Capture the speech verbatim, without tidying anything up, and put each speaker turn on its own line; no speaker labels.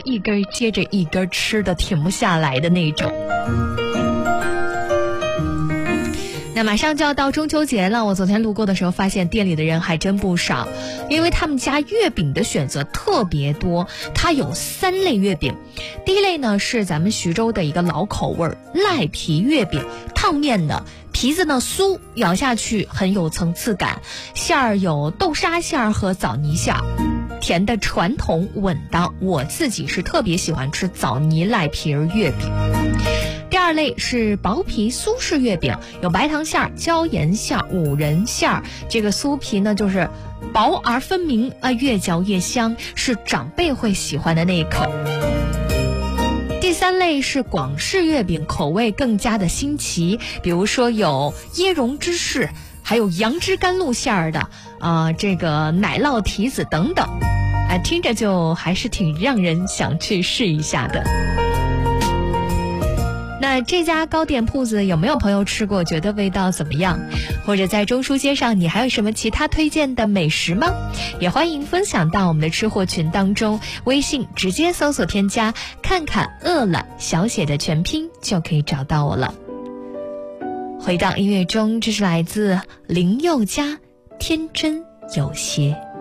一根接着一根吃的停不下来的那种。那马上就要到中秋节了，我昨天路过的时候发现店里的人还真不少，因为他们家月饼的选择特别多，它有三类月饼。第一类呢是咱们徐州的一个老口味赖皮月饼，烫面的，皮子呢酥，咬下去很有层次感，馅儿有豆沙馅儿和枣泥馅儿，甜的传统稳当，我自己是特别喜欢吃枣泥赖皮儿月饼。第二类是薄皮酥式月饼，有白糖馅儿、椒盐馅儿、五仁馅儿。这个酥皮呢就是薄而分明啊，越嚼越香，是长辈会喜欢的那一口。第三类是广式月饼，口味更加的新奇，比如说有椰蓉芝士，还有杨枝甘露馅儿的，啊、呃，这个奶酪提子等等，哎、呃，听着就还是挺让人想去试一下的。那这家糕点铺子有没有朋友吃过，觉得味道怎么样？或者在中书街上你还有什么其他推荐的美食吗？也欢迎分享到我们的吃货群当中，微信直接搜索添加看看饿了小写的全拼就可以找到我了。回到音乐中，这是来自林宥嘉，天真有些。